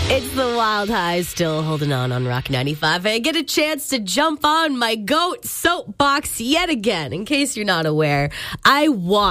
It's the Wild Highs still holding on Rock 95. I get a chance to jump on my goat soapbox yet again. In case you're not aware, I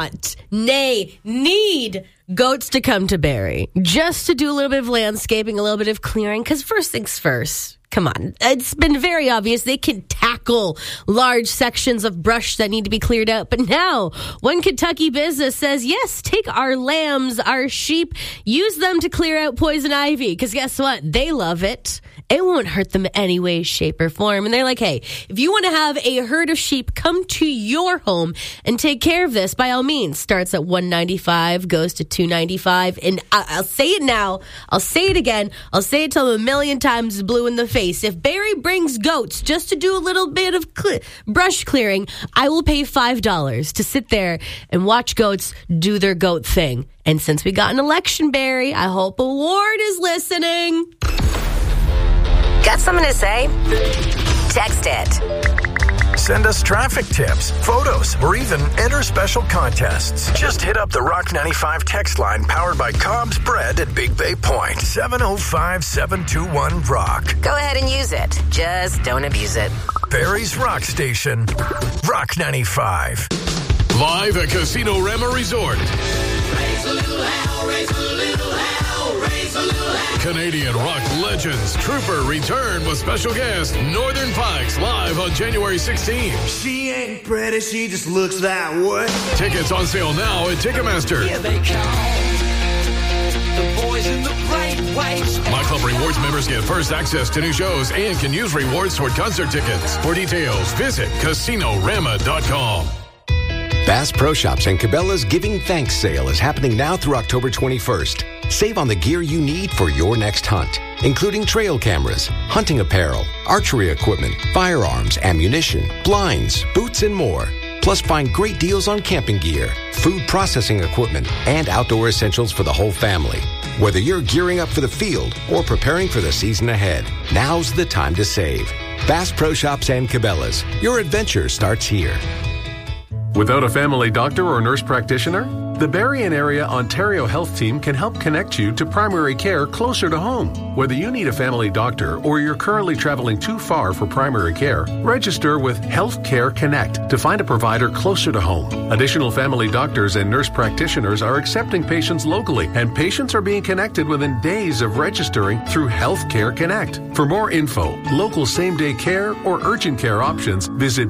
need goats to come to Barrie just to do a little bit of landscaping, a little bit of clearing, because first things first. Come on. It's been very obvious they can tackle large sections of brush that need to be cleared out. But now, one Kentucky business says, yes, take our lambs, our sheep, use them to clear out poison ivy. Because guess what? They love it. It won't hurt them any way, shape, or form. And they're like, hey, if you want to have a herd of sheep come to your home and take care of this, by all means, starts at $195, goes to $295. And I'll say it now. I'll say it again. I'll say it till I'm a million times blue in the face. If Barrie brings goats just to do a little bit of brush clearing, I will pay $5 to sit there and watch goats do their goat thing. And since we got an election, Barrie, I hope a ward is listening. Got something to say? Text it. Send us traffic tips, photos, or even enter special contests. Just hit up the Rock 95 text line powered by Cobb's Bread at Big Bay Point. 705-721-ROCK. Go ahead and use it. Just don't abuse it. Barrie's Rock Station. Rock 95. Live at Casino Rama Resort. Raise a little hell, raise a little hell, raise a little hell. Canadian rock legends Trooper return with special guest Northern Pikes live on January 16th. She ain't pretty, she just looks that way. Tickets on sale now at Ticketmaster. Here they come, the boys in the bright whites. My Club Rewards members get first access to new shows and can use rewards toward concert tickets. For details, visit CasinoRama.com. Bass Pro Shops and Cabela's Giving Thanks sale is happening now through October 21st. Save on the gear you need for your next hunt, including trail cameras, hunting apparel, archery equipment, firearms, ammunition, blinds, boots, and more. Plus, find great deals on camping gear, food processing equipment, and outdoor essentials for the whole family. Whether you're gearing up for the field or preparing for the season ahead, now's the time to save. Bass Pro Shops and Cabela's. Your adventure starts here. Without a family doctor or nurse practitioner, the Barrie and Area Ontario Health Team can help connect you to primary care closer to home. Whether you need a family doctor or you're currently traveling too far for primary care, register with Healthcare Connect to find a provider closer to home. Additional family doctors and nurse practitioners are accepting patients locally, and patients are being connected within days of registering through Healthcare Connect. For more info, local same-day care or urgent care options, visit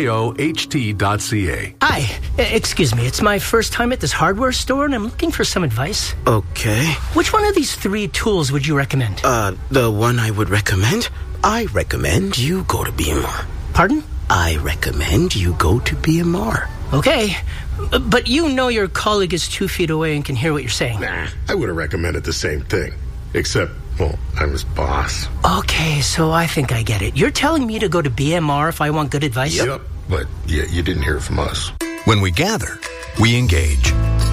baoht.ca. Hi, excuse me. It's my first time at this hardware store, and I'm looking for some advice. Okay. Which one of these 3 tools would you recommend? The one I would recommend? I recommend you go to BMR. Pardon? I recommend you go to BMR. Okay, but you know your colleague is 2 feet away and can hear what you're saying. Nah, I would have recommended the same thing. Except, well, I'm his boss. Okay, so I think I get it. You're telling me to go to BMR if I want good advice? Yep, but you didn't hear it from us. When we gather, we engage,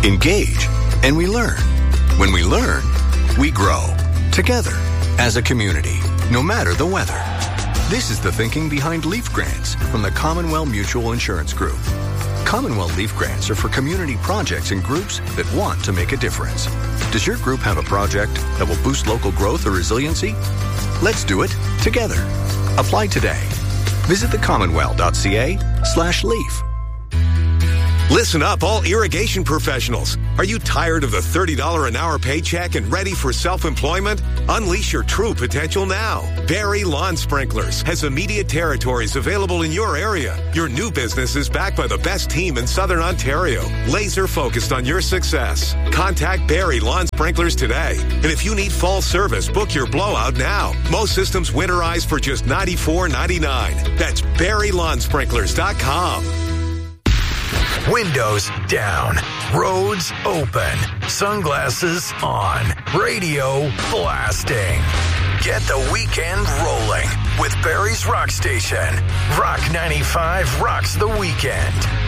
and we learn. When we learn, we grow. Together, as a community, no matter the weather. This is the thinking behind Leaf Grants from the Commonwealth Mutual Insurance Group. Commonwealth Leaf Grants are for community projects and groups that want to make a difference. Does your group have a project that will boost local growth or resiliency? Let's do it together. Apply today. Visit thecommonwealth.ca/leaf. Listen up, all irrigation professionals. Are you tired of the $30 an hour paycheck and ready for self-employment? Unleash your true potential now. Barrie Lawn Sprinklers has immediate territories available in your area. Your new business is backed by the best team in Southern Ontario, laser focused on your success. Contact Barrie Lawn Sprinklers today. And if you need fall service, book your blowout now. Most systems winterize for just $94.99. That's BarrieLawnSprinklers.com. Windows down, roads open, sunglasses on, radio blasting. Get the weekend rolling with Barrie's Rock Station. Rock 95 rocks the weekend.